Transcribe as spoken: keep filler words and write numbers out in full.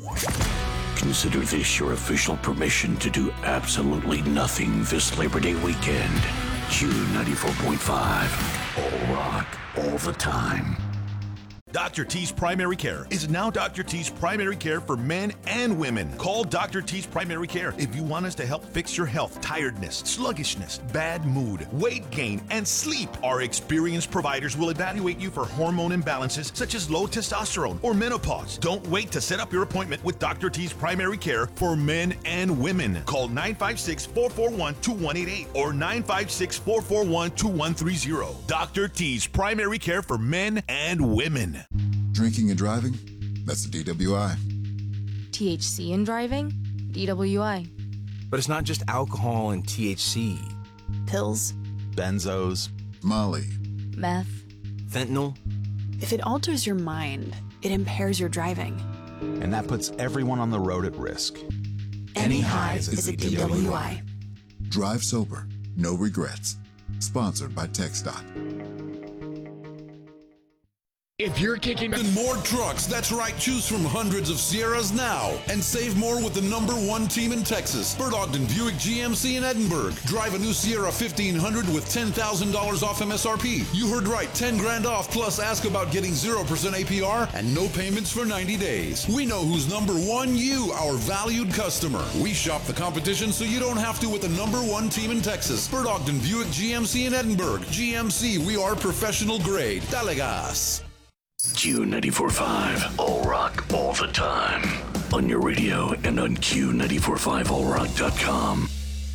Consider this your official permission to do absolutely nothing this Labor Day weekend. Q ninety-four point five. All rock, all the time. Doctor T's Primary Care is now Doctor T's Primary Care for men and women. Call Doctor T's Primary Care if you want us to help fix your health, tiredness, sluggishness, bad mood, weight gain, and sleep. Our experienced providers will evaluate you for hormone imbalances such as low testosterone or menopause. Don't wait to set up your appointment with Doctor T's Primary Care for men and women. Call nine five six, four four one, two one eight eight or nine five six, four four one, two one three zero. Doctor T's Primary Care for men and women. Drinking and driving? That's the D W I. T H C in driving? D W I. But it's not just alcohol and T H C. Pills. Benzos. Molly. Meth. Fentanyl. If it alters your mind, it impairs your driving. And that puts everyone on the road at risk. Any highs is a D W I. Drive sober. No regrets. Sponsored by TxDOT. If you're kicking in more trucks, that's right. Choose from hundreds of Sierras now and save more with the number one team in Texas, Bert Ogden Buick G M C in Edinburg. Drive a new Sierra fifteen hundred with ten thousand dollars off M S R P. You heard right, ten grand off, plus ask about getting zero percent A P R and no payments for ninety days. We know who's number one, you, our valued customer. We shop the competition so you don't have to with the number one team in Texas, Bert Ogden Buick G M C in Edinburg. G M C, we are professional grade. Dale gas. Q ninety-four point five, all rock, all the time. On your radio and on Q nine four five all rock dot com.